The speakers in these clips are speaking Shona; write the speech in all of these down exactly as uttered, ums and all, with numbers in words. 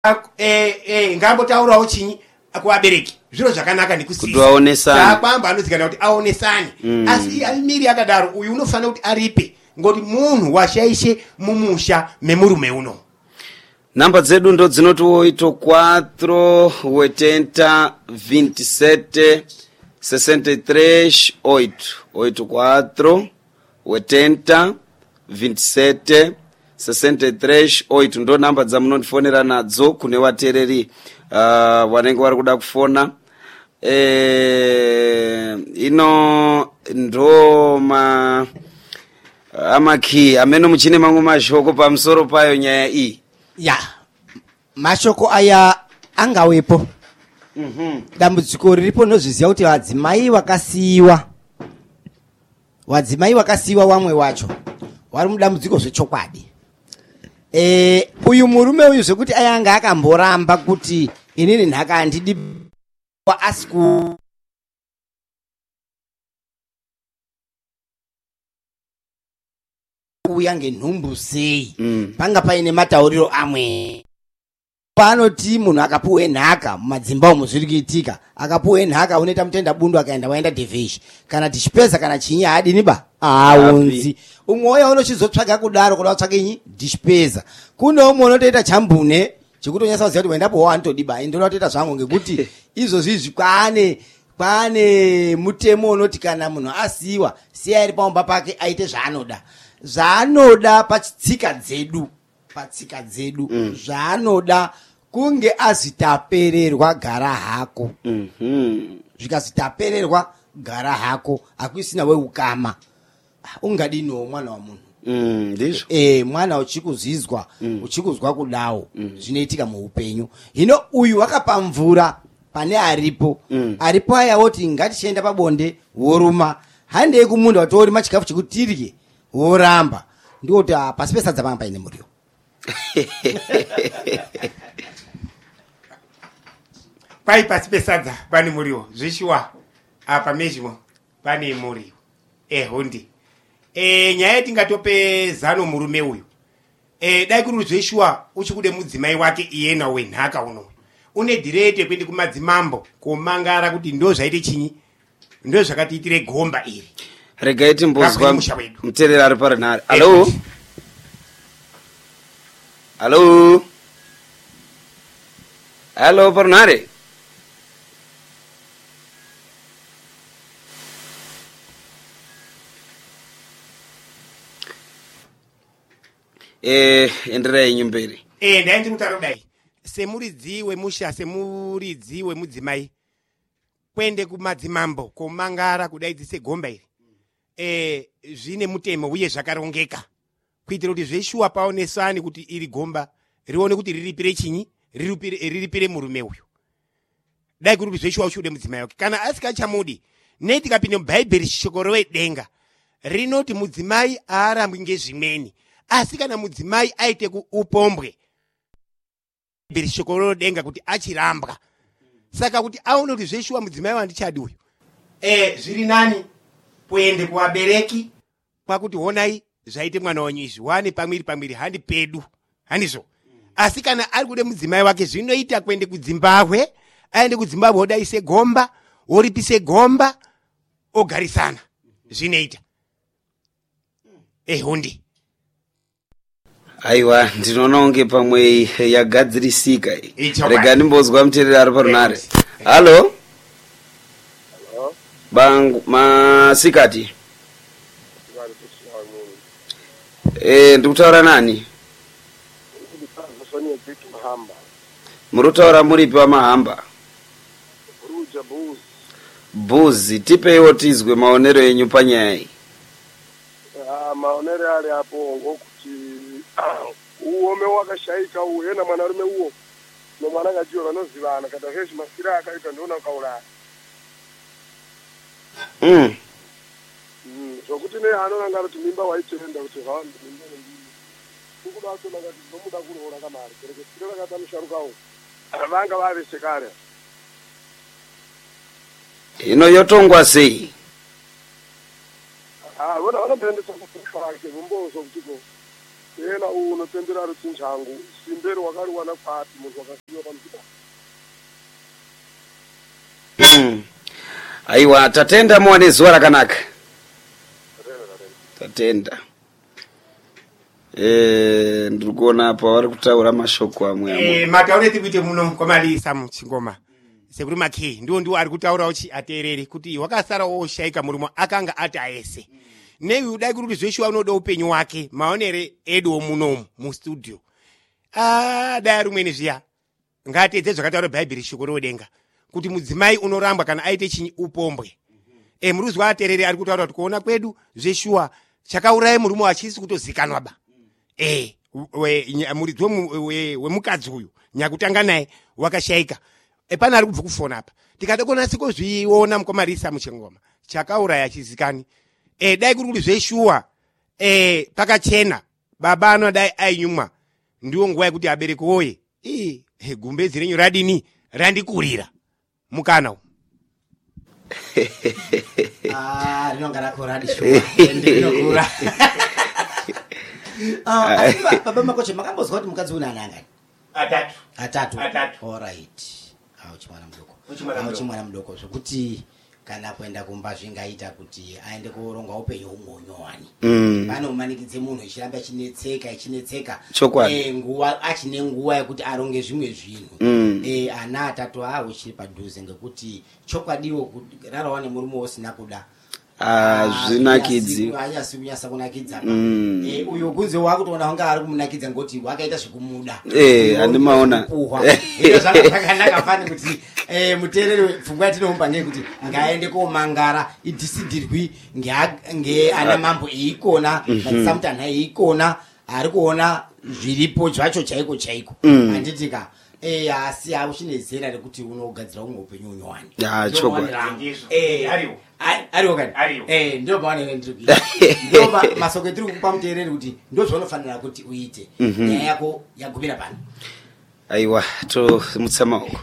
eh eh ngambotaurawo chinyi kuabereki zviro zvakanaka nekusisa kuaonesana kwamba anozikana kuti aonesane mm. asi aimiri akadaro uyu unofana kuti aripe ngoti munhu washaishe mumusha memurume uno. Namba dzedu ndo dzinoti oito quatro oitenta vinte e sete sessenta e três oito oito quatro oitenta vinte e sete sessenta e três oito ndo namba dzamunondifonera nadzo kune vatereri uh, wanenge vari kuda kufona. E, ino ndo ma amakhi amene muchine mamwe mashoko pamusoro payo nyaya iyi. Ya mashoko aya angawepo. Mhm. Dambudziko riripo nozviziva kuti vadzimai vakasiyiwa vadzimai vakasiyiwa wamwe wacho vari mudambudziko zvechokwadi. E, uyu murume uyu zvekuti ayanga akamboramba kuti inini nhaka handidi asiku uya ngenhumbu sei mm. panga paine matauriro amwe panoti munhu akapuwe nhaka mumadzimba umo zviri kuitika akapuwe nhaka unoita mutenda bundu akaenda waenda divishi kana tichipeza kana chinyi haadini ba aunzi umwe uya unochizotsvaga kudaro kuda kutsvaka dichipeza kune umwe unotoita chambune chekutonyasa kuziva kuti waendapo wanotodi ba indona kutoita zvangu ngekuti izvozvi izvi kwaane kwaane mutemo unoti kana munhu asiyiwa siya iri pamumba pake aite zvaanoda zvaanoda pachitsika dzedu patsika dzedu mm. zvaanoda kunge azitapererwa gara hako mm-hmm. zvikazitapererwa gara hako hakuisina weukama ungadiniwo mwana wa munhu mm, ndizvo e, mwana uchikuzizwa mm. uchikuzwa kudawo mm. zvinoitika muupenyu. Hino uyu wakapa mvura pane aripo mm. aripo ayawoti ngatichienda pabonde woruma handei kumunda watori machikafu chekuti tirye woramba ndikuti pasi pesadza panga paine muriwo. pai pasi pesadza pane muriwo zvishiwa apa mezhimo pane muriwo ehondi. E, nyaya yatingatope zano murume uyu e, dai kuri zveshuwa uchikude mudzimai wake iyena wenhaka uno une dhirete kuende kumadzimambo komangara kuti ndo zvaite chinyi ndo zvakatiitire gomba iri. Regai timbozwa muterera ari parinhare. Halo halo halo parinhare. Eh, enderai nyumberi. Eh, ndaindi mutaro dai. Semuridzi wemusha, semuridzi wemudzimai. Kwende kumadzimambo, komangara kudaidzise gomba iri. Eh, zvine mutemo uye zvakarongeka. Kuitira kuti zveshuwa paonesani kuti iri gomba rione kuti riripire chinyi, riripire riripire murume uyu. Dai kuti zveshuwa uchude mudzimai wake. Kana asikachamudi, neti kapinde muBhaibheri shoko redenga. Rinoti mudzimai aarambwi ngezvimweni. Asi kana mudzimai aite upombwe shoko denga kuti achirambwa saka kuti aone kuti zveshuwa mudzimai wandichadi uyu eh zviri nani kuende kuabereki kwakuti honai zvaite mwana wanyu izvi wane pamwiri pamwiri handi pedu handizvo. Asi kana ari kude mudzimai wake zvinoita kuende kudzimbabwe aende kudzimbabwe odaise gomba oripise gomba ogarisana zvinoita eh hondi. Aiwa ndinoona unge pamwe yagadzirisika iyi. Rega ndimbozwa muterera ari parunhare. Halo Halo bangu masikati. Eh ndikutaura nani? Murutaura muripi wamahamba? Ruja Buzi. Buzi tipeiwo tizwe maonero enyu panyaya iyi. Ah, maonero ali hapo ngokuti uome wakashaika uwo yena mwanarume uwo no mwana ngajiro vanozivana kada zveshe masira akaita ndona ukauraya. Mm. Mm, zvokuti ne anona ngaro kuti mimba waitenda kuti hawandi mimba ndini. Kukuda kuona ngati nomuda kuroora kamari kereke sira kata musharukawo. Vanga vave sekare. Ino yotongwa sei? Ah, vona vana pende tsaka ke vumbozo kutiko. ena uno tendera ri tinchangu simberi wakari wana kwati munhu wakasiyiwa pamuzika. Mm. Aiwa tatenda muone zuwa rakanaka. Tatenda. Eh ndiri kuona apa vari kutaura mashoko amwe amwe. Eh mataureti kuite muno komalisa muchingoma. Sekuri Maki ndiwo ndiwo ari kutaura uchi aterere kuti wakasara oshaika murumo akanga ati aese. Nei udai kuti zveshuwa unoda upenyu wake maonere edo muno mu studio. Ah dai rumweni zviya. Ngatedze zvakataura Bible shoko rodenga. Kuti mudzimai unorambwa kana aite chinyi upombwe. E muruzwa aterere ari kutaura kuti kuona kwedu zveshuwa chakauraye murumo achisi kutozikanwa ba. Eh we muridzwe we mukadzi uyu nyakutanga naye wakashaika. E pana ari kubva kufona apa. Tikatokona siko zviona mukomarisa muchengoma. Chakauraya chizikani. E dai kuri kuti zveshuwa eh pakachena baba ano dai ainyumwa. Ndiwo nguwa yekuti abereki woye. Eh gumbezi renyu radini randikurira. Mukana. Ah, rinonga rakora dishuwa. Ndinokura. Ah, baba makoche makambozwa kuti mukadzi una ananga. Atatu. Atatu. Atatu. All right. Awo chimwana mudoko. Chimwana mudoko. Chimwana mudoko zvokuti kana kuenda kumba zvingaita kuti aende koronga upenyu umonyowani. Mm. Pano manikidze munhu ichiramba chinetseka ichinetseka. Chokwadi. Eh nguwa achine nguwa yekuti aronge zvimwe zvinhu. Mm. Eh ana atatu awo chiri padhuze ngekuti chokwadiwo rarawane murume usina kuda. Ah zvinakidzi. Anyasi kunyasa kunakidza. Mm. Eh uyo kunze wakutoona wanga ari kumunakidza ngoti wakaita zvekumuda. Eh andimaona. Ito zvakanaka fani kuti eh muterere pfungwa tinomba ngekuti ngaende komangara idhisidirwi nge ana mambo eikona matsamutana eikona ari kuona zviripo zvacho chaiko chaiko anditika eh asi auchinezera rekuti unogadzira umwe upenyu unyowani. Ah choko. Eh ariwo. Ariwo kani. Eh ndio bwana ndiri. Ndio masoko tiri kukupa muterere kuti ndio zvonofanira kuti uite. Nyaya yako yagumira pano. Aiwa to mutsama uko.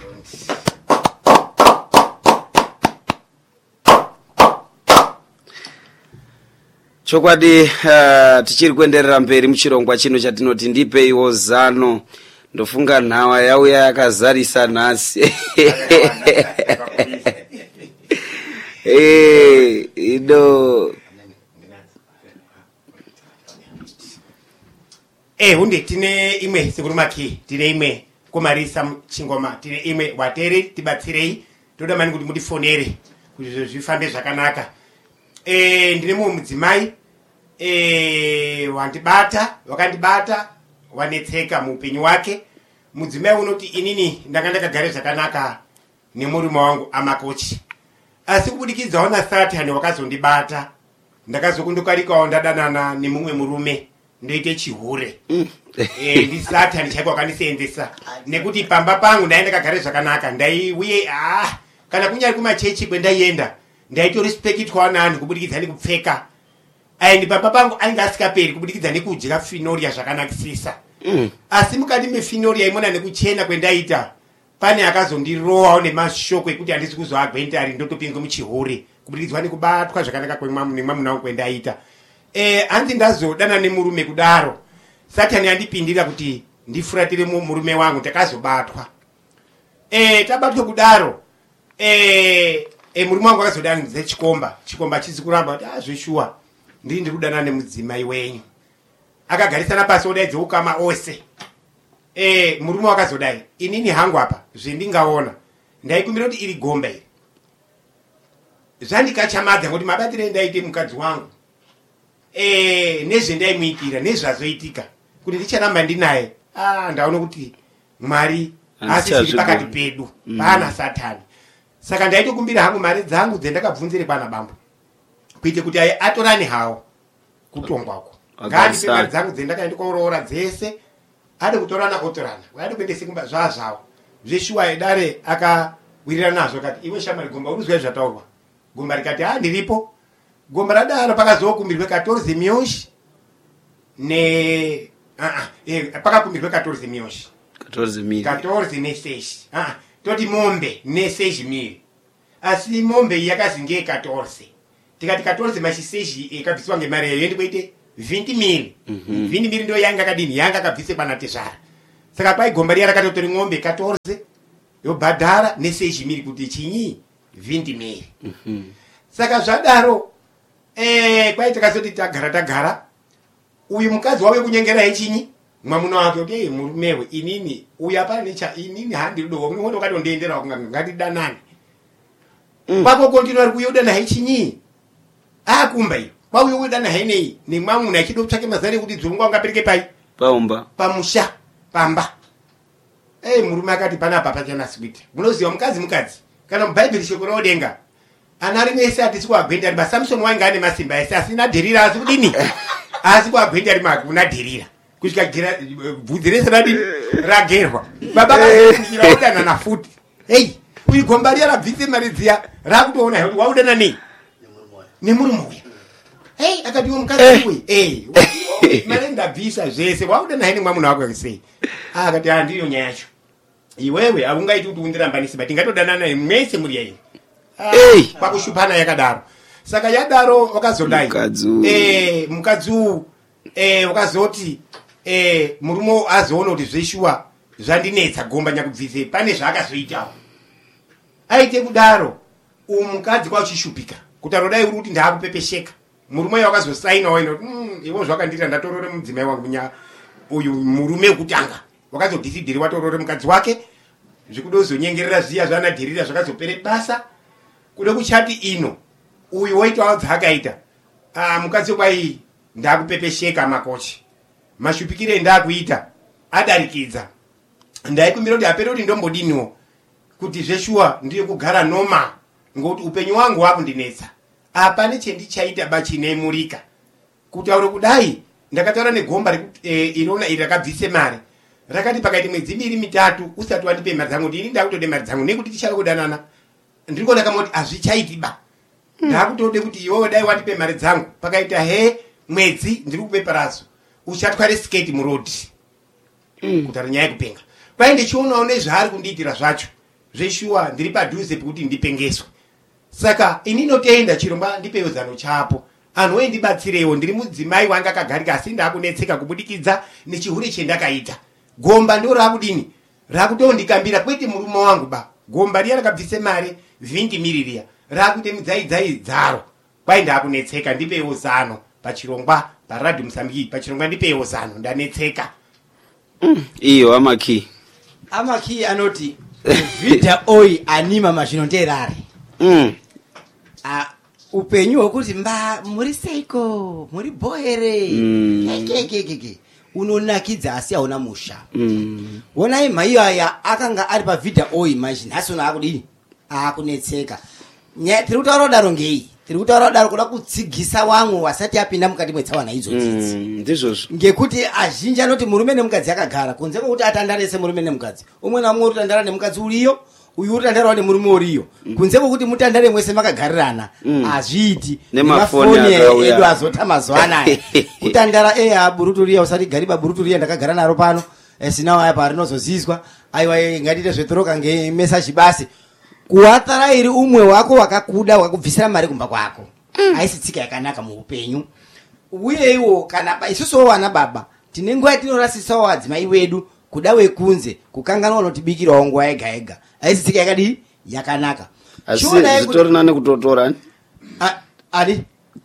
Chokwadi uh, tichiri kuenderera mberi muchirongwa chino chatinoti ndipe iwo zano ndofunga nhawa yauya yakazarisa nhasi. Eh ido Eh hunde tine imwe Sekuru Maki tine imwe komarisa chingoma tine imwe watere tibatsirei toda mani kuti mutifonere kuti zvifambe zvakanaka. Eh ndine mu mudzimai eh wandibata wakandibata wanetseka muupenyu wake. Mudzimai unoti inini ndanga ndakagara zvakanaka nemurume wangu Amakochi. Asi kubudikidza ona Saturn wakazondibata ndakazokundokarikawo ndadanana nemumwe murume ndoite chihure. Eh ndi Saturn chako wakandisenzesa nekuti pamba pangu ndaenda kagare zvakanaka ndaiuye ah kana kunyari kuma chechi kwendaienda ndaito respectwa nani kubudikidza nekupfeka. Ai ndi pamba pangu ainga asikaperi kubudikidza nekudya finoria zvakanakisisa. Mm. Asi mukati mefinoria imona nekuchena kwendaita pane akazondirowa nemashoko ekuti handisi kuzoagwentari ndotopinga muchihure kubudikidzwa nekubatwa zvakanaka kwemwamuna wangu kwendaita. Eh hanzi ndazodana nemurume kudaro Satani andipindira kuti ndifuratire murume wangu takazobatwa. Eh tabatwa kudaro eh e murume wangu akazodana nechikomba chikomba chizi kuramba kuti ah zveshuwa ndiri ndiri kudana nemudzimai wenyu. Akagarisana pasi odaidze ukama ose. Eh murume wakazodai inini hangu apa zvindingaona ndaikumbira kuti iri gomba iri zvandikachamadza kuti mabatire ndaite mukadzi wangu eh nezvendaimuitira nezvazoitika kuti ndicharamba ndinaye. Ah ndaona kuti Mwari asi pakati pedu pana Satani. Saka ndaitokumbira hangu mari dzangu dzendakabvunzire pana bambo kuite kuti aye atorane hawo kutongwako. Ngati mari dzangu dzendakaenda korora dzese ade kutorana otorana wade kuendese kumba zvazvawo zveshuwa idare akawirira nazvo kati iwe shamari gomba uruzwe zvataurwa. Gomba rikati ah ndiripo. Gomba radaro pakazokumbirwe quatorze mioshi ne ah ah eh pakakumbirwe quatorze mioshi quatorze mil quatorze ne seis ah toti mombe ne seis mil asi mombe yakazinge quatorze tikati quatorze mashi seis ikabviswa ngemari yendi kuite vhindi miri vhindi miri ndio yanga kadini yanga kabvise pana tezvara saka kwai gomba riya rakatotori ng'ombe katorze yobhadhara neseizhi miri kuti chinyi vhindi miri saka zvadaro eh kwai takazoti tagara tagara uyu mukadzi wawe kunyengera ichinyi mwamuna wake kuti hey, murumewe inini uyu apana necha inini handiri dogo unoona ukatondendera ngatidanane mm. kwako kontinua kuyoda naye chinyi akumba iyo kwauyo kuyoda naye nei nemwamuna achido kutsvake mazari kuti dzurungu angapereke pai paumba pamusha pamba eh murume akati pana papa chana sweet munoziva mukadzi mukadzi kana mubhaibheri shoko rodenga ana rimwe ese atisi kuagwenda riba Samson wanga ane masimba ese asina dherira asi kudini asi kuagwenda rima kuna dherira kusvika gira bvudzi rese radini ragerwa baba kakushira udana na futi hey uyu gomba riya rabvise mari dziya rakutoona kuti waudana nei nemurume uya hey akati uwo mukadzi uyu eh mari ndabvisa zvese waudana hene mwamuna wako sei akati handiyo nyaya yacho iwewe aungaiti kuti undirambanisi but ingatodanana naye mwese muri yaini hey kwakushupana yakadaro saka yadaro wakazodai eh mukadzi eh wakazoti eh murume azoona kuti zveshuwa zvandinetsa gomba nyakubvise pane zvaakazoitawo aite kudaro umukadzi kwauchishupika kuti arodai uri kuti ndaakupepesheka murume wakazosaina waino mm, iwo zvakandita ndatorore mudzimai wangu nya uyu murume wekutanga wakazodhisidhiri watorore mukadzi wake zvikudozonyengerera zviya zvanadhirira zvakazopere basa kude kuchati ino uyu waitawo dzakaita ah mukadzi kwai ndakupepesheka makochi mashupikire ndakuita adarikidza ndaikumbira kuti apere kuti ndombodiniwo kuti zveshuwa ndiye kugara noma ngokuti upenyu wangu wakundinetsa apa nechendichaita bachinemurika kuti aure kudai ndakataura negomba rekuti e, irona iri rakabvise mari rakati pakaiti mwedzi miri mitatu usati wandipe mari dzangu ndini ndakutode mari dzangu nekuti tichada kudanana ndikuona kama kuti azvichaitiba ndakutode kuti iwewe dai wandipe mari dzangu pakaita he mwedzi ndiri kupepa razo uchatware skate murodi mm. kuti ari nyaya yekupenga kwai ndichionawo nezvaari kundiitira zvacho zveshuwa ndiri padhuze pekuti ndipengeswe saka ini notenda chirongwa ndipewo zano chapo anhu we ndibatsirewo ndiri mudzimai wanga akagarika asi ndakunetseka kubudikidza nechihuri chendakaita gomba ndo rakudini rakutondikambira kwete murume wangu ba gomba riya rakabvise mari vhindi miririya rakuite mudzaidzai dzaro kwai ndakunetseka ndipewo zano pachirongwa paradhi Musambiki pachirongwa ndipewo zano ndanetseka mm. iyo amaki amaki anoti vida oi anima mazvinonderare mm. uh, upenyu hwekuti mba muri seiko muri bohere mm. kekekeke unonakidza asi hauna musha mm. wonai mhaiyo aya akanga ari pavhidha oi manje nhasi akudini akunetseka tiri kutaura daro ngei tiri kutaura daro kuda kutsigisa wamwe wasati apinda mukati mwetsawana idzodzi ndizvozvo ngekuti azhinji anoti murume nemukadzi akagara kunze kwekuti atandarese murume nemukadzi umwe naumwe uri kutandara nemukadzi uriyo uyu uri kutandarawo nemurume uriyo kunze kwekuti mutandare mwese makagarirana azviiti nemafoni edu azota mazuva anaya kutandara eya burutu riya usati gariba burutu riya ndakagara naro pano sinawo aya parinozozizwa aiwa ngatiite zvetoroka ngemesaji basi kuwatara iri umwe wako wakakuda wakubvisira mari kumba kwako haisi tsika yakanaka muupenyu uye iwo kana isusuwo wana baba tine nguva yatinorasisawo wadzimai wedu kuda wekunze kukanganwa unotibikirawo nguva yega yega haisi tsika yakadi yakanaka asi zvitorina nekutotora ani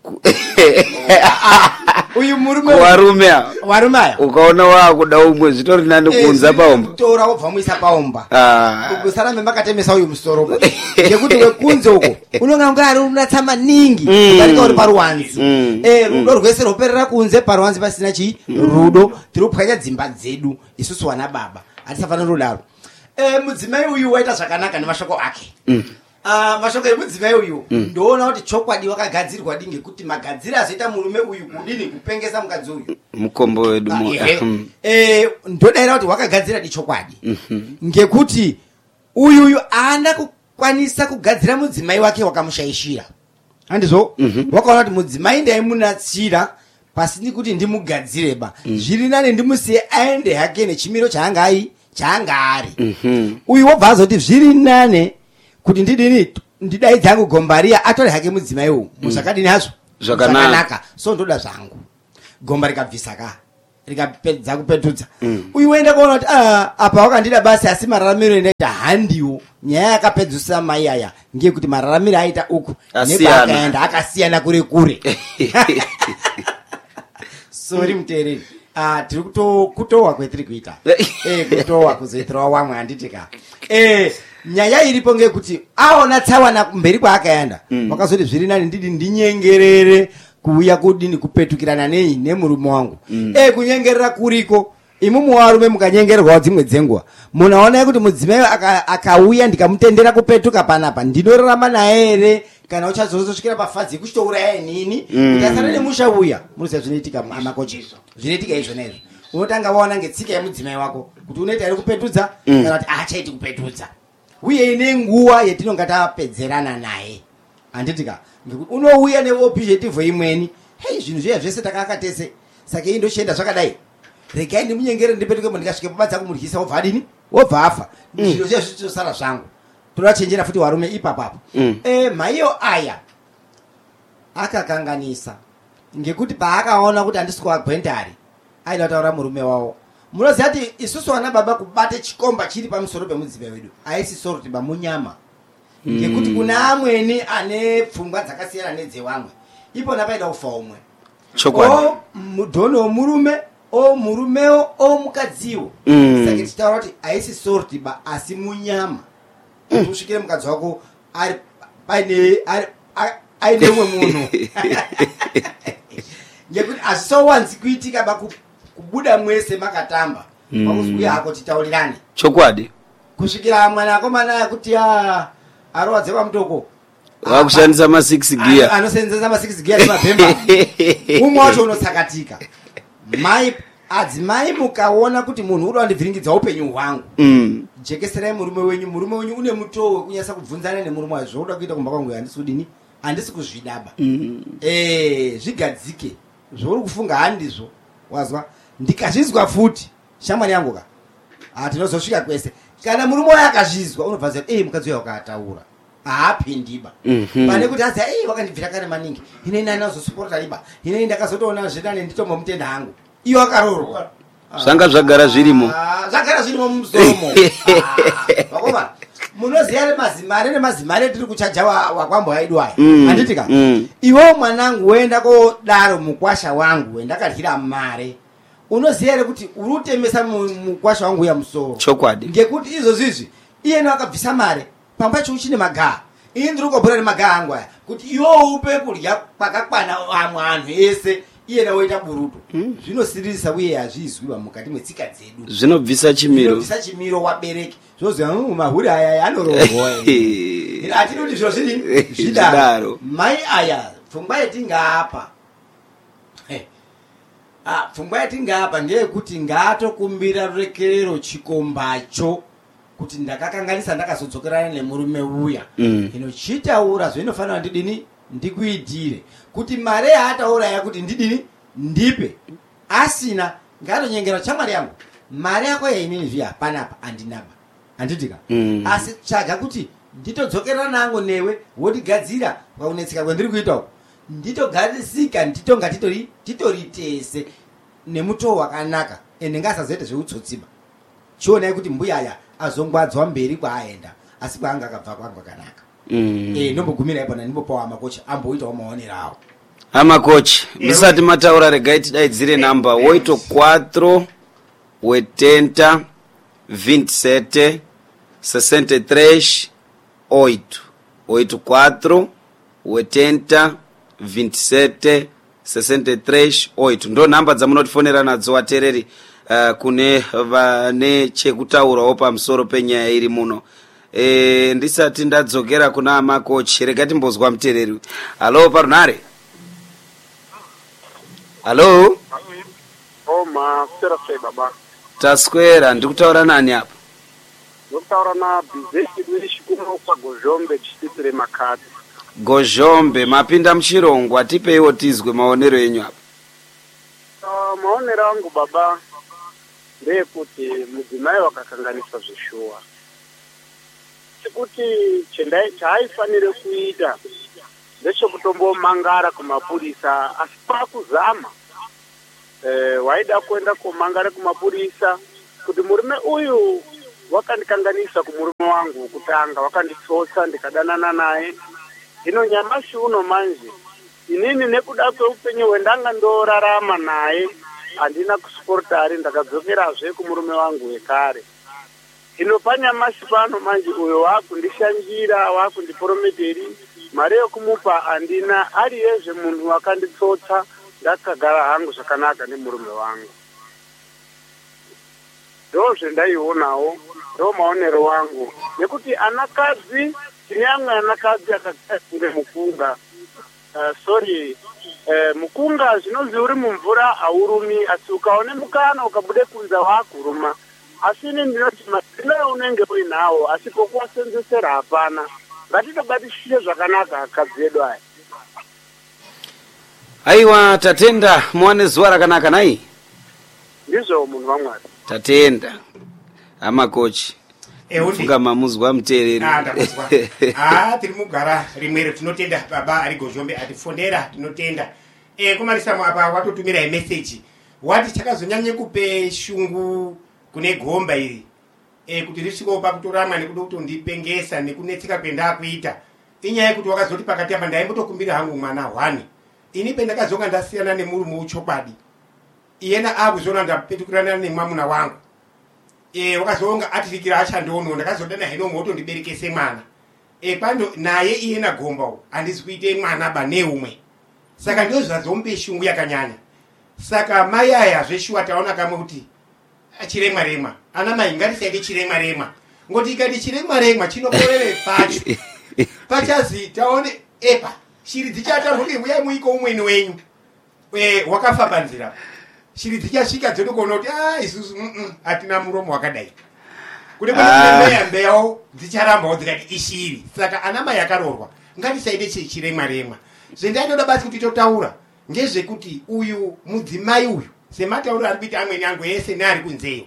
uyu murume warume warume aya ukaona wakuda umwe zvitorina nekunza paomba tora wobva muisa paomba kusarambe makatemesa uyu musoro ngekuti wekunze uko unonga unga ari unatsa maningi kudarika uri paruwanzi eh rudo rwese roperera kunze paruwanzi pasina chi rudo tiri kupwanya dzimba dzedu isusu wana baba hatisafanira rudaro eh mudzimai uyu waita zvakanaka nemashoko ake Ah, mashoko emudzimai uyu ndoona kuti chokwadi wakagadzirwa dinge kuti magadzira azoita murume uyu kudini kupengesa mukadzi uyu mukombo wedu mo eh ndodaira kuti wakagadzira di chokwadi ngekuti uyu uyu aanda kukwanisa kugadzira mudzimai wake wakamushaishira handizvo wakaona kuti mudzimai ndaimunatsira pasini kuti ndimugadzire ba zviri nane ndimusiye aende hake nechimiro chaanga ai chaanga ari uyu wobva azoti zviri nane kuti ndidini ndidai dzangu gombaria atore hake mudzimai uyu muzvakadini hazvo zvakanaka so ndoda zvangu gomba rikabvisa ka rikapedza kupetudza mm. uyu uenda kuona kuti ah, apa wakandida basi asi mararamiro endaita handiwo nyaya yakapedzisa mai aya ngekuti mararamiro aita uku nepaakaenda akasiyana kure kure sorry muteereri ah, tiri kutowa kwetiri kuita eh, kutowa kuzoitirawo wamwe handitika eh, nyaya iripo ngekuti aona tsawana mberi kwaakaenda mm. wakazoti zviri nani ndidi ndinyengerere kuuya kudini kupetukirana nei nemurume wangu mm. e kunyengerera kuriko imumu warume mukanyengererwa dzimwe dzenguwa munaona kuti mudzimai akauya ndikamutendera kupetuka panapa ndinorarama naye ere kana uchazozosvikira pafadzi yekuchitouraya nini mm. kuti asana nemusha uya munoziva zvinoitika amakochizo zvinoitika izvona izvo unotanga waona ngetsika yemudzimai wako kuti unoita iri kupetudza mm. kana kuti achaiti kupetudza uye ine nguwa yetinonga tapedzerana naye handitika ngekuti unouya neobjective imweni hei zvinhu zviya zvese takakatese saka iyi ndochienda zvakadai regai ndimunyengere ndipetuke ndikasvike pabadza kumuryisa wobva adini wobva afa zviro zviya zvichitosara zvangu todachenjera futi warume ipapapo mm. e, maiyo aya akakanganisa ngekuti paakaona kuti handisi kuagwendari aida kutaura murume wawo munoziva kuti isusu vana baba kubate chikomba chiri pamusoro pemudzimai wedu haisi soroti bamunyama mm. ngekuti kuna amweni ane pfungwa dzakasiyana nedzewamwe ipona paida kufa umwe o mudhono womurume o murumewo o mukadziwo mm. saka tichitaura kuti haisi soroti ba asi munyama mm. usvikire mukadzi wako ari paine aine umwe munhu ngekuti hazvisowanzi kuitika ba kubuda mwese makatamba mm. pakuziuya hako titaurirane chokwadi kusvikira mwana akomana akuti a arowadze pamutoko wakushandisa ma six gear anosenzesa ma six gear nemabhemba umwe wacho unosakatika mai adzimai mukaona kuti munhu uri wandivhiringidza upenyu hwangu mm. jekeserai murume wenyu murume wenyu une mutoo wekunyasa kubvunzana nemurume wacho zvokuda kuita kumba kwangu handisi kudini handisi kuzvidaba mm. eh zvigadzike zvouri kufunga handizvo wazwa ndikazvizwa futi shamwari yangu ka hatinozosvika kwese kana murume wayo akazvizwa unobva zati eh mukadzi wayo akataura haapindiba mm-hmm. pane kuti aziva ei wakandibvira kare maningi hino ina anazosuporta iba hino ii ndakazotoona zvedane nditombo mutenda hangu iyo akarorwa zvanga zvagara zvirimo zvagara zvirimo mumusomo vakoma munoziva remazimare nemazimare tiri kuchaja wakwambo haidu aya handitika iwo mwanangu woenda kodaro mukwasha wangu wendakaryira mare unoziva ere kuti uri kutemesa mukwasha wangu uya musoro chokwadi ngekuti izvozvizvi iyena wakabvisa mare pamba chiu chine magaha ini ndiri kukabhura nemagaha angu aya kuti iwo upe kudya kwakakwana amwe anhu ese iyena woita buruto zvinosiririsa uye hazvizwiwa mukati mwetsika dzedu zvinobvisa chimiro zvinobvisa chimiro wabereki zvoziva mahuri aya anorohwa hatidi kuti zviro zvini zvidaro mai aya pfungwa yetingaapa pfungwa yetingaapa ngeyekuti ngaatokumbira rurekerero chikombacho kuti ndakakanganisa ndakazodzokerana nemurume uya mm. ino chitaura zvainofanira ndidini ndikuitire kuti mare yaataura yakuti ndidini ndipe asina ngatonyengera chamwari yangu mare yako yainini zviya panapa andinaba handitika mm. asi tsvaga kuti nditodzokerana nangu newe wotigadzira pakunetseka kwendiri kuitawo nditogarisika nditonga titori titori tese nemutoo wakanaka ende ngasazoite zveutsotsiba chionai kuti mbuya aya azongwadzwa mberi kwaaenda asi kwaanga akabva kwangu akanaka mm. e ndombogumira ipona ndimbopawo amakochi amboitawo maonero awo amakochi musati mataura regai tidaidzire namba oito quatro oitenta vinte e sete sessenta e três oito oito quatro oitenta vinte e sete sessenta e três oito ndo namba dzamunotifonera nadzo watereri uh, kune vane chekutaurawo pamusoro penyaya iri muno e, ndisati ndadzokera kuna amakochi rega timbozwa mutereri halo parunhare halo oma kusera sei baba taswera ndikutaura nani apa ndikutaura na bizesi rwechikumo kwa gozhombe district remakati gozhombe mapinda muchirongo atipeiwo tizwe maonero enyu apa uh, maonero angu baba ndeyekuti mudzimai wakakanganisa zvishuwa chekuti chaaifanire kuita ndechekutombomangara kumapurisa asi pakuzama eh, waida kuenda kumangare kumapurisa kuti murume uyu wakandikanganisa kumurume wangu kutanga, wakanditsotsa ndikadanana naye. Hino nyamashi uno manje inini nekuda kweupenyu hwendanga ndorarama naye handina kusuportari, ndakadzokerazve kumurume wangu wekare. Hino panyamashi pano manje uyo wakundishanjira, wakundiprometeri mari yokumupa handina, ariyezve munhu wakanditsotsa, ndakagara hangu zvakanaka nemurume wangu. Ndo zvendaionawo, ndo maonero wangu, nekuti anakadzi tine amwe anakadzi akagara mukunga. Uh, sorry uh, mukunga zvinonzi uri mumvura haurumi, asi ukaone mukana ukabude kunza wakuruma. Asi ini ndinoti mazino unenge uinawo, asi pokuwasenzesera hapana. Ngatitobatisise zvakanaka akadzi edu aya. Aiwa tatenda muwane zuwa rakanaka nai. Ndizvo munhu waMwari. Tatenda ama coach Eh, uti. funga mamuzwa mtereri. Ah, ndakuzwa. Ah, tiri mugara rimwe tinotenda baba ari Gozhombe atifondera tinotenda. Eh, kumarisa apa watotumira message. Wati chakazonyanye kupe shungu kune gomba iri. Eh, kuti risiko pa kutorama nekuda kuti ndipengesa nekunetsika kwenda kuita. Inyaya yekuti wakazoti pakati apa ndaimbotokumbira hangu mwana wani. Ini pendakazonga ndasiyana nemurume uchopadi. Iyena akuzona ndapetukurana nemwamuna wangu. Eh, wakazonga atirikira achandono ndakazodana hino moto ndiberekese mwana. Eh, pando naye iyena gomba handizi kuite mwana bane umwe. Saka ndio zvazombe shungu yakanyanya. Saka mai aya zveshuwa taona kamwe kuti chiremwa remwa. Ana mai ngatisaide chiremwa remwa. Ngoti ikati chiremwa remwa chinokorere pacho. Pachazi taone epa shiri dzichataruke uya muiko umweni wenyu. Eh, wakafa panzira. Shiri dzichasvika dzotokuona kuti ah isusu mm atina muromo wakadai. Kuti pana mbeya mbeyawo dzicharambawo dzikati ishiri. Saka ana mai yakarorwa ngatisaide chiremwa remwa. Zvendatoda basi kuti totaura ngezvekuti uyu mudzimai uyu sematauro ari kuita amweni angu ese neari kunzeyo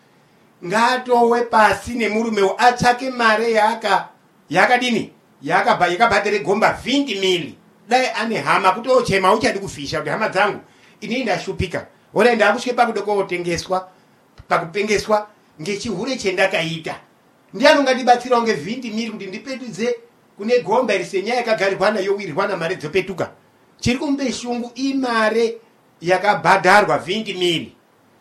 ngatowe pasi nemurumewo atsvake mare yaka yakadini yakabha yakabhadhare gomba vhindi mili dai ane hama kutochema uchadi kufisha kuti hama dzangu ini ndashupika ora ndakusvike pakuda kotengeswa pakupengeswa ngechihure chendakaita ndiani ungatibatsirawo ngevhindi mili kuti ndipetudze kune gomba iri senyaya yakagarirwana yowirirwana mare dzopetuka. Chiri kumbe shungu imare yakabhadharwa vhindi mili.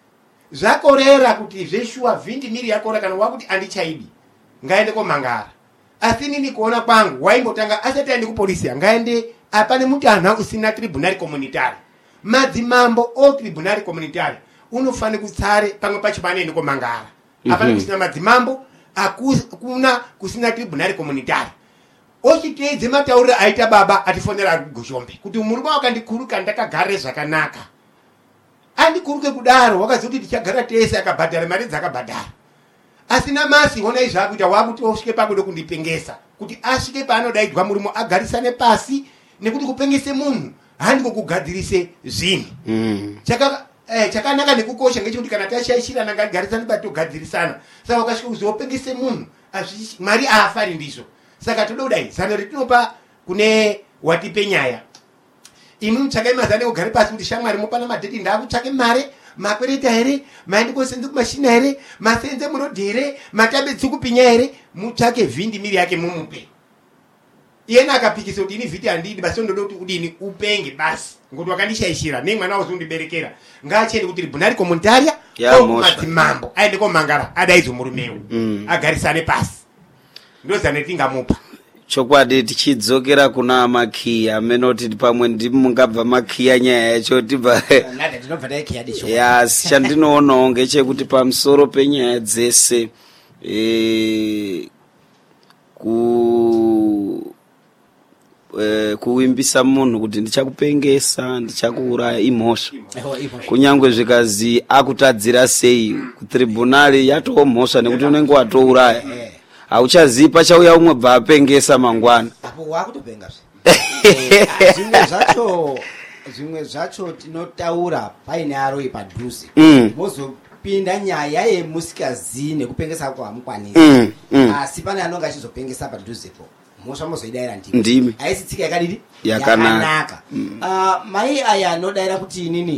Zvakorera kuti zveshuwa vhindi mili yakora kana wakuti andichaidi. Ngaende komangara. Asi nini kuona kwangu waimbotanga asati aende kupolisi ngaende apane mutanha usina tribunal communitary. Madzimambo o tribunal communitary unofane kutsare pamwe pacho panoende komangara. Apane kusina madzimambo akuna kusina tribunal communitary. Ochiteedze matauriro aita baba atifonera Gozhombe kuti murume wakandikuruka ndakagare zvakanaka. Andikuruke kudaro wakazoti tichagara tese akabhadhara mari dzakabhadhara. Asina masi ona izvakuita wakuti osvike pakude kundipengesa kuti asvike paanodaidzwa murume agarisane pasi nekuti kupengese munhu handiko kugadzirise zvinhu. Mm. Chaka eh chakanaka nekukosha ngechekuti kana tashaishirana ngagarisane batogadzirisana. Saka ukasvika kuzopengese munhu azvi mari afari ndizvo. Saka tododai zano ritinopa kune watipe nyaya. Imi mutsvake mazane kugare pasi kuti shamwari mopana madheti ndakutsvake mare makwereta here maende kosenze kumashina here masenze murodhi here matabe tsukupinya here mutsvake vhindi miri yake mumupe. Iyena akapikisa kuti ini vhiti handidi basi ndoda kuti udini upenge basi ngoti wakandishaishira nemwana wazondiberekera ngaachende kuti tribunal communitaria yeah, madzimambo aende komangara adaidzo murumewo mm. agarisane pasi. Ndozane tingamupa. Chokwadi tichidzokera kuna makhiya amene oti pamwe ndimungabva makhiya nyaya yacho tibva nada tinobva taikhiya dicho. yes chandinoonawo ngechekuti pamusoro penyaya dzese e, ku e, kuimbisa munhu kuti ndichakupengesa ndichakuuraya imhosva kunyangwe zvikazi akutadzira sei kutribunali yatoo mhosva nekuti unenge watouraya. Auchazipa chauya umwe bva apengesa mangwana. Apo wakutopenga zvimwe zvacho zvimwe zvacho tinotaura paine aroi padhuze mozopinda nyaya yemusikazi nekupengesa kwa hamukwanisi. Mm, mm. Asi pane anonga achizopengesa padhuzepo mhosva mozoidaira ndimi aisi tsika yakadidi yakanaka. mm. uh, mai aya anodaira kuti inini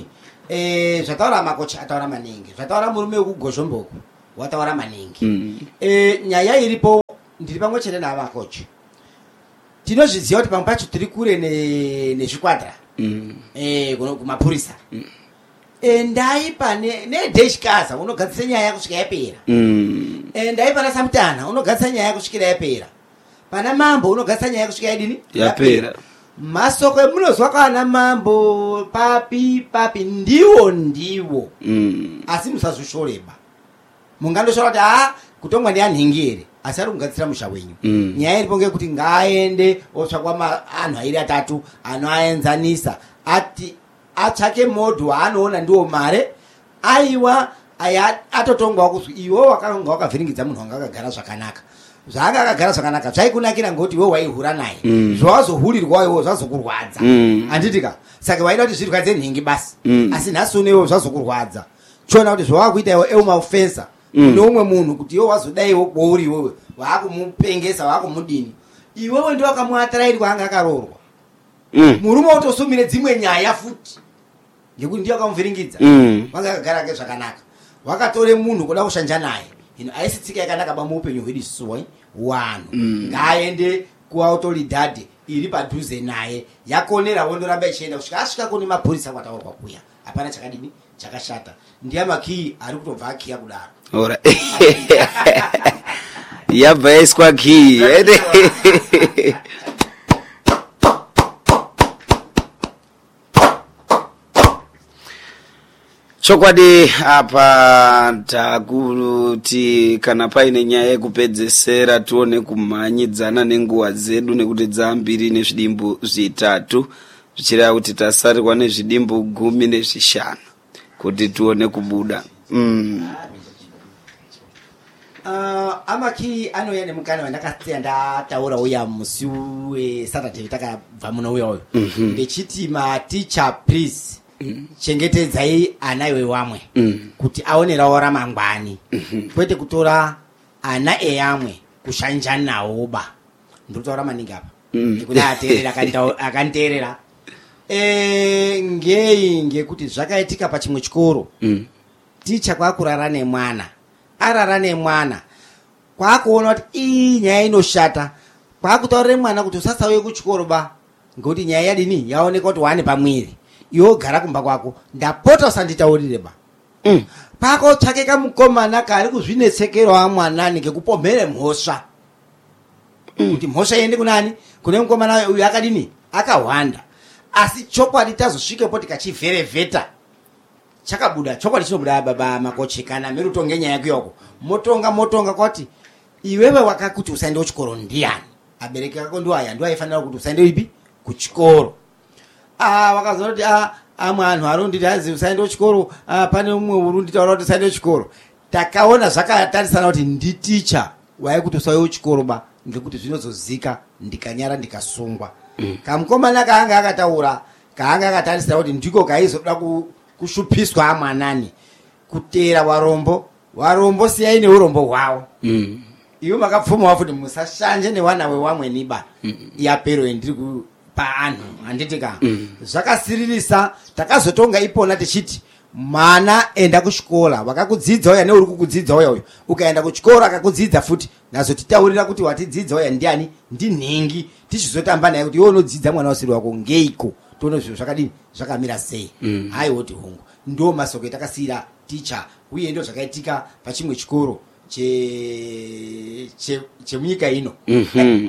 eh zvataura makocha ataura maningi zvataura murume wekugozhomboku wataura maningi Mm. eh nyaya iripo ndiri pamwe chete navakocha tinozviziva kuti pamwe pacho tiri kure ne nezvikwadra Mm. eh kuno kumapurisa endai pane nedeshkaza unogadzisa nyaya yakusvika yapera Mm. endai pana samutana unogadzisa nyaya yakusvikira yapera pana mambo unogadzisa nyaya yakusvika yadini Yapera. masoko emunozwa kana mambo papi papi ndiwo ndiwo Mm. asi musazvishoreba mungandoshora kuti ha kutongwa ndianhingi here asi ari kugadzira musha wenyu Mm. nyaya iripo ngekuti ngaaende otsvakwa anhu airi atatu anoaenzanisa ati atsvake modhu waanoona ndiwo mare aiwa aya atotongwawo kuzwi iwo wakanga wakavhiringidza munhu wanga akagara zvakanaka zvaanga akagara zvakanaka zvaikunakira ngekuti iwe waihura naye Mm. zvawazohurirwa iwo zvazokurwadza Mm. handitika saka waida kuti zvirwadze nhingi basi Mm. asi nhasi unewo zvazokurwadza chiona kuti zvawaakuita iwo eumaofensa Mm. neumwe munhu kuti iwe wazodaiwo bouri iwewe waakumupengesa waakumudini iwewe ndi wakamuatirairi kwaanga akarorwa Mm. murume wotosumire dzimwe nyaya futi ngekuti ndiye wakamuvhiringidza Mm. wanga akagara ke zvakanaka wakatore munhu kuda kushanja naye ino aisi tsika yakanaka ba muupenyu hwedu suwa wanhu Mm. ngaende kuautoridade iri padhuze naye yakonera wondoramba ichienda kusvika asvika kune mapurisa kwataurwa kuya hapana chakadini chakashata ndiye makii ari kutobva akiya kudaro Ora. Yabva yaiswa key. Chokwadi apa takuti kana paine nyaya yekupedzesera tione kumhanyidzana nenguva dzedu nekuti dzambiri nezvidimbu zvitatu zvichireva kuti tasarirwa nezvidimbu gumi nezvishanu kuti tione kubuda. Mm. Uh, amakii anouya nemukana wandakasiya ndataura uya musi wesaturday takabva muno uya uyo Mhm. ndechiti maticha please chengetedzai ana wewamwe Mm. kuti aonerawo ramangwani kwete kutora ana eyamwe kushanja nawo ba ndikutaura maningi apa Mm. nekuti ateerera akandita- akanditeerera Eh, ngei ngekuti zvakaitika pachimwe chikoro Mm. ticha kwakurara nemwana arara nemwana kwakuona kuti ii nyaya inoshata kwakutaurire mwana kuti usasauye kuchikoro ba ngekuti nyaya yadini yaoneka kuti wane pamwiri iwo gara kumba kwako ndapota usanditaurire ba Mm. pakotsvake kamukomana kari kuzvinetsekerawo mwanani ngekupomhere mhosva kuti mhosva iende kunani kune mukomana uyu akadini akahwanda asi chokwadi tazosvikepo tikachivherevheta chakabuda chokwadi chinobuda baba makochi kana merutonge nyaya kuyoko motonga motonga kwati iwewe wakakuti usaende kuchikoro ndiani abereki ako ndiwo aya ndiwo aifanira kuti usaende ipi kuchikoro ah wakazoona kuti ah amwe anhu aronditi azi usaende kuchikoro ah pane umwe urunditaura kuti usaende kuchikoro takaona zvakatarisana kuti nditicha waikuti usauye kuchikoro ba ngekuti zvinozozika ndikanyara ndikasungwa mm. kamukomana kaanga akataura kaanga akatarisira kuti ndiko kaizoda kushupiswa amwanani kutera warombo warombo siyai neurombo hwawo Mm. iwe makapfumawo futi musashanje newana wewamweni ba mm. yapero endiri kupa anhu handitika mm. zvakasiririsa takazotonga ipona tichiti mwana enda kuchikora wakakudzidza uya neuri kukudzidza uya uyo ukaenda kuchikora akakudzidza futi nazotitaurira kuti watidzidza uya ndiani ndinhingi tichizotamba naye kuti iwe unodzidza mwana wasiri wako ngeiko tono zviro zvakadini zvakamira sei mm. haiwoti hungu ndo masoko etakasiyira ticha uye ndo zvakaitika pachimwe chikoro che che chemunyika ino Mhm.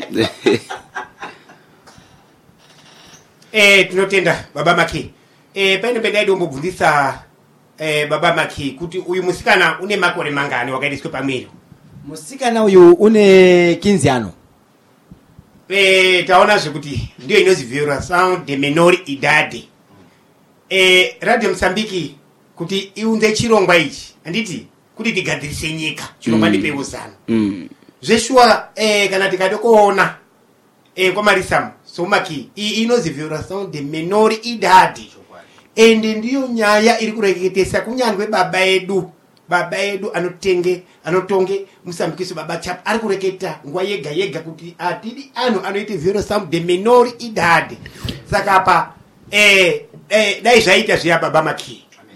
Eh, tinotenda baba Maki. Eh, paine pendaidi umbobvunzisa eh, baba Maki kuti uyu musikana une makore mangani wakaiswe pamwiri. musikana uyu une kinzi ano Eh, taona zvekuti ndio inozi violação de menor idade. Eh, Radio Msambiki kuti iunze chirongwa ichi anditi kuti tigadzirise nyika chirongwa Mm. ndipeuzana. Mm. Zveshua eh, kana tikade kuona eh, kwa Marisamu somaki iyi inozi violação de menor idade ende ndiyo nyaya iri kureketesa kunyangwe baba edu baba edu anotenge anotonge musambikiso baba chap ari kureketa nguwa yega yega kuti atidi anu anoite violação de menor idade saka apa eh, eh, dai zvaita zviya baba Maki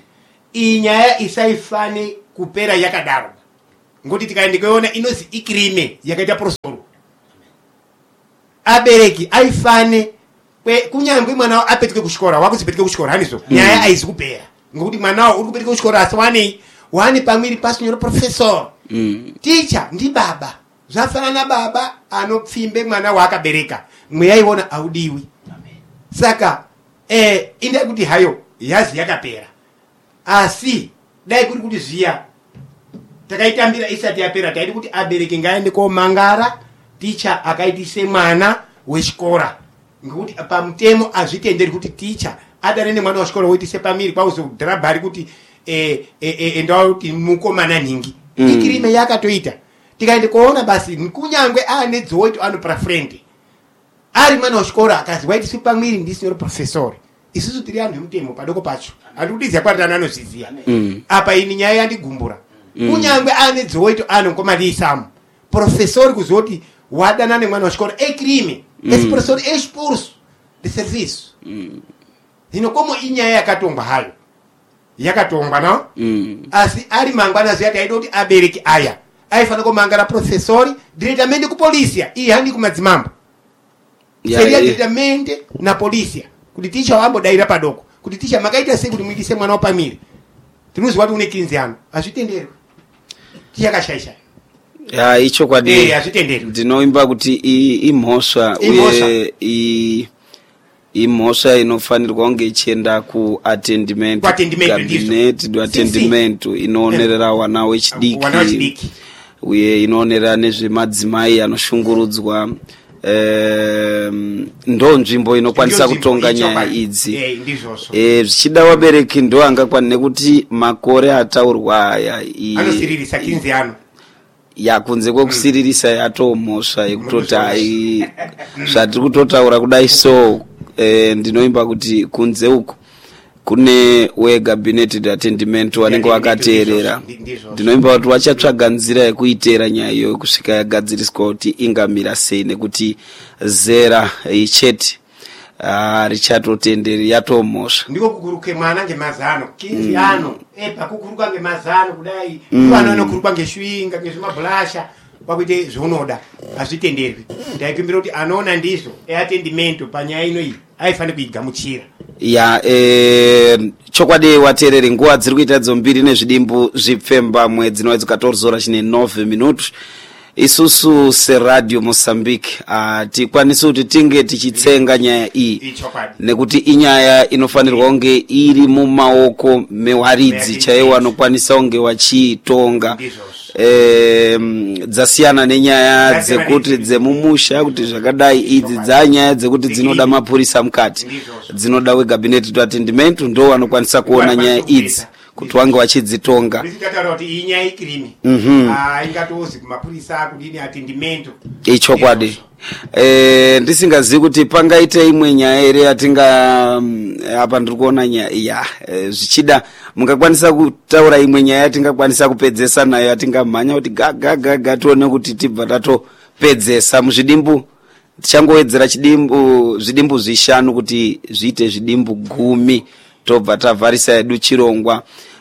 iyi nyaya isaifane kupera yakadaro ngoti tikaenda kuona inozi ikrime yakaita prosoro abereki aifane kunyangwe mwana wa apetuke kuchikora wakuzipetuke kuchikora hanizo nyaya aizi kupera ngokuti mwana uri kupetuke kuchikora asi wane wane pamwiri pasinyoro professor Mm. teacher ndi baba zvafanana na baba anopfimbe mwana waakabereka mweyaiona audiwi saka eh inde kuti hayo yazi yakapera asi dai kuri kuti zviya takaitambira isati yapera taidi kuti abereke ngaende komangara teacher akaitise mwana wechikora ngekuti pamutemo azvitenderi kuti teacher adare nemwana wechikora woitise pamiri kwauzodhirabhari kuti eh eh endawo kuti mukomana nhingi mm. ikirime yakatoita tikaende kuona basi kunyangwe ane dzoito anopra friend ari mwana wechikora akazi waitise pamiri ndisinyoro professor isusu tiri anhu emutemo padoko pacho andikudiziya kwaritano anozviziya mm. apa ini nyaya yandigumbura mm. kunyangwe ane dzoito anokomaliisamu professor kuzoti wadana nemwana wechikora ekirime mm. esse professor é expulso de serviço mm. hino como inyaya yakatongwa hayo yakatongwa no mm. asi ari mangwana ziyati aida kuti abereki aya aifana komangara professori diretamente kupolisia iyi handi kumadzimambo yeah, seria yeah. diretamente na polisia kuti ticha wambodaira padoko kuti ticha makaita sei kuti muitise mwana wapamiri tinoziva kuti une quinze ano azvitenderwi tichakashaisha ya icho kwadi eh azvitenderwi ndinoimba kuti imhosva uye i imhosva inofanirwa kunge ichienda kuattendment cabinet do attendment inoonerera wana wechidiki uye inoonerera nezvemadzimai anoshungurudzwa ndo nzvimbo inokwanisa kutonga nyaya idzi zvichida wabereki ndo angakwana nekuti makore ataurwa aya anosiririsa quinze ano ya kunze kwekusiririsa yatomhosva yekutoti hai zvatiri kutotaura kudai so eh, ndinoimba kuti kunze uko kune wegabinet attendment wanenge wakateerera ndinoimba kuti vachatsvaga nzira yekuiteera nyaya iyo kusvika yagadziriswa kuti ingamira sei nekuti zera ichete ah richatotenderi yatomhosva ndiko kukuruke mwana ngemazano quinze mm. ano epa kukuruka ngemazano kudai mm. vana vanokuruka ngeshwinga ngezvimabhulasha wakuite zvaunoda hazvitenderwi ndaikumbira kuti anoona ndizvo eatendimento panyaya ino iyi aifanira kuigamuchira ya eh, chokwadi wateereri nguva dziri kuita dzombiri nezvidimbu zvipfemba mwedzi noedzi quatorze horas chine nove minutos isusu seradio Mozambique uh, tikwanise kuti tinge tichitsenga nyaya iyi nekuti inyaya inofanirwa kunge iri mumaoko mewaridzi chaiwo anokwanisa kunge wachiitonga eh, dzasiyana nenyaya dzekuti dzemumusha kuti zvakadai idzi dzanyaya dzekuti dzinoda mapurisa mukati dzinoda wegabinet do attendment ndo anokwanisa kuona nyaya idzi kuti wange wachidzitonga ndikataura kuti iyi nyaya ikirimi ah ingatozi kumapurisa kudini attendimento ichokwadi eh ndisingazivi kuti pangaite imwe nyaya ere yatinga apa ndiri kuona nyaya ya zvichida mungakwanisa kutaura imwe nyaya yatingakwanisa kupedzesa nayo yatingamhanya kuti gaga gaga tione kuti tibva tatopedzesa muzvidimbu tichangowedzera chidimbu zvidimbu zvishanu kuti zviite zvidimbu gumi tobva tavharisa yedu chirongwa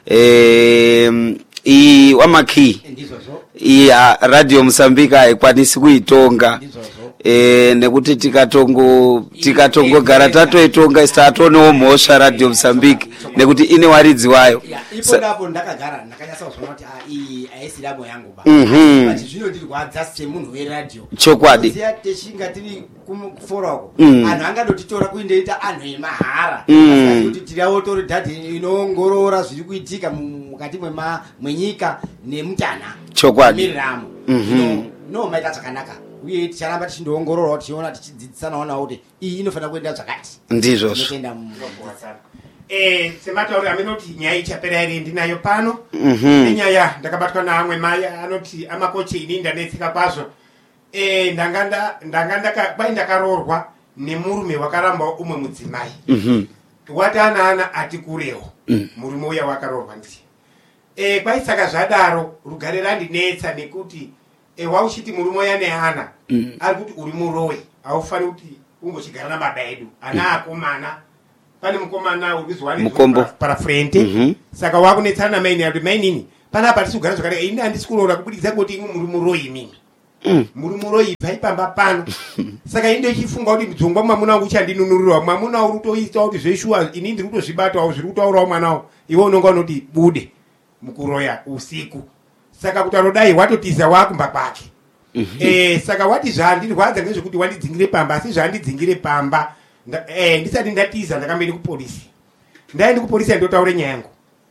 eh i wamaki iya radio Mozambique haikwanisi kuitonga eh nekuti tikatongo tikatongogara tatoitonga isatoonewo mhosva radio Mozambique nekuti ine waridzi wayo ipo ndapo ndakagara ndakanyasa kuzona kuti i aisiramo yangu ba mhm zvino ndirwadza semunhu weradio chokwadi ziya teshinga tiri kuforako anhu angadotitora kuindeita anhu emahara kuti tiriawo tori dati inoongorora zviri kuitika mukati mwema mwenyika nemutana chokwadi miramo no no maita zvakanaka uye ticharamba tichindoongorora tichiona tichidzidzisana nawo kuti iyi inofanira kuenda zvakati ndizvo tinoenda mubasa eh sematauri amenoti nyaya ichapera iri ndinayo pano nenyaya ndakabatwa naamwe maya anoti amakoche ini ndanetsika kwazvo eh ndanganda ndanganda kwai ndakarorwa nemurume wakaramba umwe mudzimai mhm watana ana ati kurewo murume uya wakarorwa ndiye eh kwai saka zvadaro rugare randinetsa nekuti eh wauchiti murume uya neana ari kuti uri murowe aufani kuti ungochigara nababa edu ana akomana pane mukomana urikuzwani Mukombo. para frente Mhm. saka wakunetsana maini ati mainini panapa tisugara zvakanaka ini handisi kuroora kubudikidza kuti imwe muri muroyi mimi Mm. muri muroyi paipamba pano saka inde chifunga kuti dzongwa mwamuna wangu uchandinunurira mwamuna uri kutoita kuti zveshuwa ini ndiri kutozvibatawo zviri kutaurawo mwanawo iwe unonga unoti bude mukuroya usiku saka kuti anodai watotiza wakumba kwake eh, saka wati zvandirwadza ngezvekuti wandidzingire pamba asi zvandidzingire pamba nda, eh, ndisati ndatiza ndakambendi kupolisi ndaendi kupolisi andotaure nyaya yangu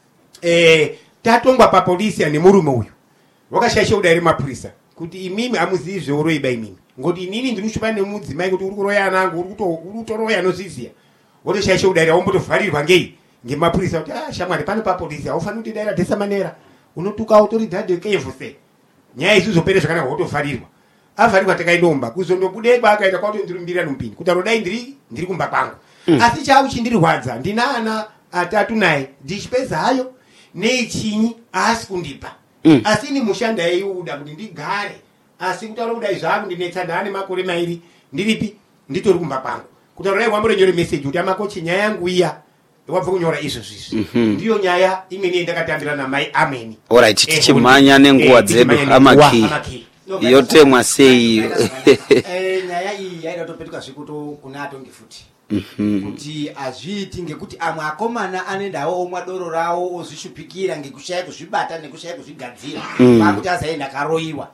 eh, tatongwa papolisi nemurume uyu wakashaisha kudaire mapurisa kuti imimi amuzivi zveuroiba imimi ngoti inini ndiri kushupa nemudzimai kuti uri kuroya anangu uri kutoroya anozviziya wotoshaisha kudaira wombotovharirwa ngei ngemapurisa kuti ah shamwari pano papolisi haufaniri kutidaira dhesamanera unotuka utori dhadhe kevuse nyaya isi zopere zvakanaka wotovharirwa avharirwa takaidomba kuzondobudekwa akaita kwato ndiri mbiri anompini kuti anodai ndiri ndiri kumba kwangu mm. asi chau chindirwadza ndina ana atatu naye ndichipedza hayo neichinyi aasi kundipa mm. asi ini mushanda yaiuda kuti ndigare asi kutaura kudai zvangu ndinetsa ndaane makore mairi ndiripi nditori kumba kwangu kutaura dai wamborenyore meseji kuti amakochi nyaya yangu iya wabva kunyora izvo zvizvi mm-hmm. ndiyo nyaya imweni yendakatambira namai ameni alright eh, tichimhanya nenguva eh, dzedu amaki amaki yotemwa sei iyo nyaya iyi yaida topetuka zvikuto kuna atongi futi Mhm. kuti azviiti ngekuti amwe akomana anoendawo omwa doro rawo ozvishupikira ngekushaya kuzvibata nekushaya kuzvigadzira pakuti azaenda karoiwa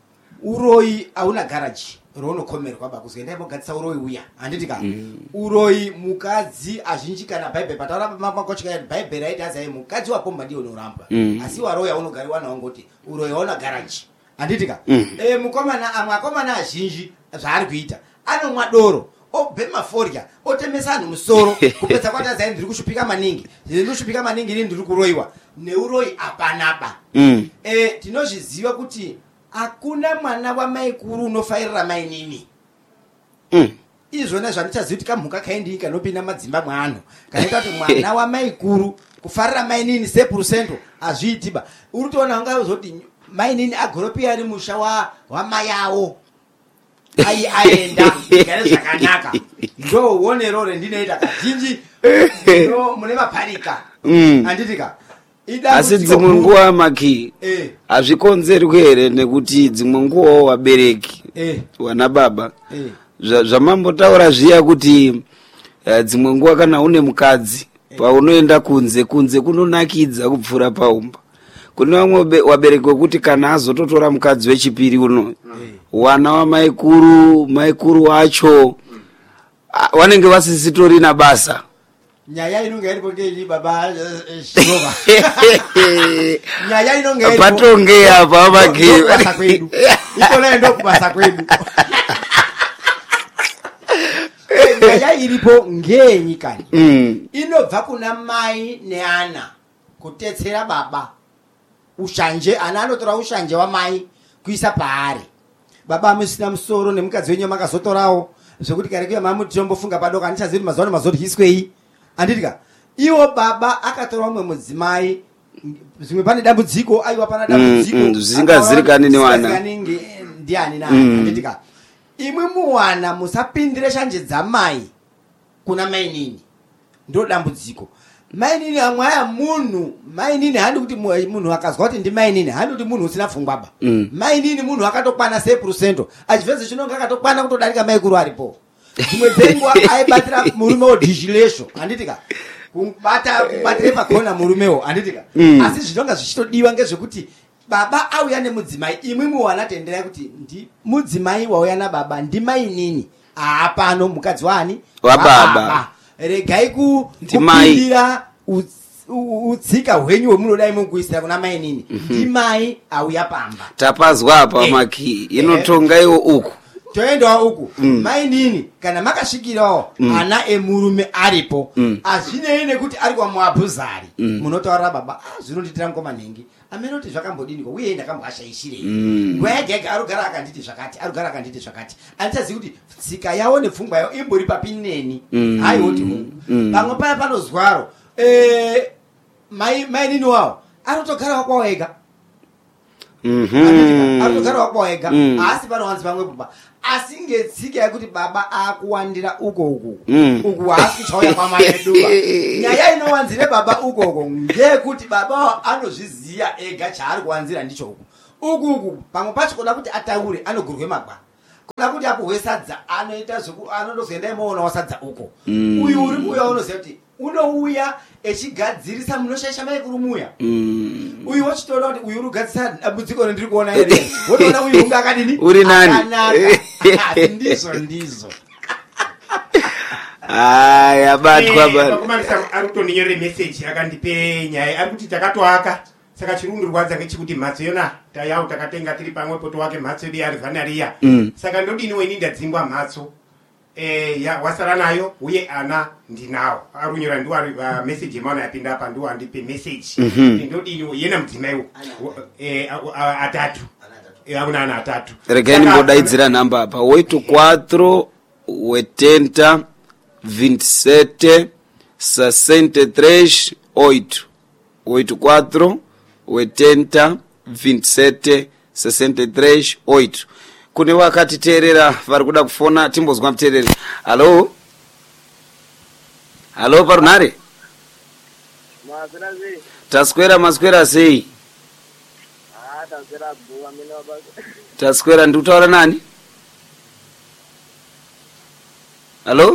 uroyi hauna garaji rounokomerwa bakuzi endai mogadzisa uroyi uya handiti ka uroyi mukadzi azhinji kana bhaibheri pataura makochika bhaibheri aiti azai mukadzi wakomba ndiyo unoramba asi waroya unogariwa nawo ngoti uroyi hauna garaji handiti ka e, mukomana amwe akomana azhinji zvaari kuita anomwa doro obhema forya otemesa anhu musoro kupedza kwati azai ndiri kushupika maningi ndiri kushupika maningi ini ndiri kuroiwa neuroyi apanaba Mm. e, tinozviziva kuti hakuna mwana wamaikuru unofairira mainini Mm. izvona zvandichaziva kuti kamhuka kaindii kanopinda madzimba mwanhu kanoita kuti mwana wamaikuru kufarira mainini sepurusento hazviitiba uri kutoona ungazoti mainini agoropi ari musha wamai avo ai aenda gare zvakanaka ndo uonero rendinoita kazhinji ndo mune maparika Mm. handitika asi dzimwe nguva maki eh hazvikonzerwi here nekuti dzimwe nguvawo vabereki eh wana baba eh Zva- zvamambotaura zviya kuti uh, dzimwe nguva kana une mukadzi paunoenda kunze kunze kunonakidza kupfuura paumba kune vamwe be- wabereki wekuti kana azototora mukadzi wechipiri uno wana wamaikuru maikuru wacho ah, vanenge vasisitori na basa nyaya inonge iripo ngeini baba shova nyaya inonge iripo patonge apa kubasa kwedu ikona ndo kubasa kwedu nyaya iripo ngenyi kani Mm. inobva kuna mai neana kutetsera baba ushanje ana anotora ushanje wamai kuisa paari baba amusina musoro nemukadzi wenyu makazotorawo zvekuti karekuya mamuti tombofunga padoko handichazivi mazuva nemazoryiswei handitika iwo baba akatora umwe mudzimai zvimwe pane dambudziko aiwa pana dambudziko Mm, mm, zvisingazirikani newana. ndiani nani handitika imwe muwana musapindire shanje dzamai kuna mainini ndo dambudziko mainini amwe aya munhu mainini handi kuti mu- munhu akazwa kuti ndi mainini handi kuti munhu usina pfungwaba Mm. mainini munhu akatokwana sepurusento achivheze chinonga akatokwana kutodarika maikuru aripo dzimwe dzenguva aibatira murume wodhizhilesho handitika kubata kubatire pakona murumewo handitika asi zvinonga zvichitodiwa ngezvekuti baba auya nemudzimai imwe muwana tenderai kuti ndi mudzimai wauya nababa ndi mainini aapano mukadzi wani Wababa. regai ku- Ndimai. kupindira uts- u- utsika hwenyu hwemunodai mukuisira kuna mainini ndi mai auya pamba tapazwa apa Eh. maki inotonga iwo uku toendawo uku mainini kana makasvikirawo ana emurume aripo hazvinei nekuti ari kwamuabhuzari munotaurira baba "Ah, zvinonditira ngoma nhengi amenoti zvakambodiniko uye ndakamboashaishirei nguva yega yega arugara akanditi zvakati arugara akanditi zvakati handichazivi kuti tsika yawo nepfungwa yawo imbori papi neni haihoti hungu pamwe paya panozwaro eh, mai- mainini wawo anotogarawo kwawo ega Mhm. Arikugara wakwawega Mm. asi pano wanzi pamwe baba asingetsika yekuti baba akuwandira uko uko Mm. uku haasi kuchauya kwamaeduwa nyaya inowanzire baba uko uko ngekuti baba anozviziya ega chaari kuwanzira ndicho uku uku uku pamwe pacho kuda kuti ataure anogurwe magwa kuda kuti apuhwe sadza anoita zvoku anondozoenda imoona wasadza uko Mm. uyu uri kuuya unoziva kuti unouya echigadzirisa munoshaisha maikuru Mm. uyu wachitoona kuti uyu uri kugadzirisa dambudziko randiri kuona ere wotoona uyu unge akadini Uri nani? akanaka ndizvo ndizvo Ai abatwa ba. pakumarisa ari kutondinyorere meseji akandipe nyaya ari kuti takatoaka saka chiri kundirwadza ngechekuti mhatso yona tayawo takatenga tiri pamwepo tovake mhatso yedu yarivhanariya Mm. saka ndodini weni ndadzingwa mhatso eh, ya wasara nayo uye ana ndinawo ari kunyora ndiwo ari meseji yemaona yapinda apa ndiwo andipe meseji Mhm. ndodini yena mudzimaiwo eh, a- a- atatu Eh, akuna ana atatu Regai Saka- nimbodaidzira namba apa oito quatro oitenta vinte e sete sessenta e três oito oito quatro oitenta vinte e sete sessenta e três oito. Kune wakatiteerera vari kuda kufona timbozwa muteereri. Halo halo parunhare Mazina zi. taswera maswera sei? Ah, tazera buwa mina baba. Taswera ndikutaura nani? Halo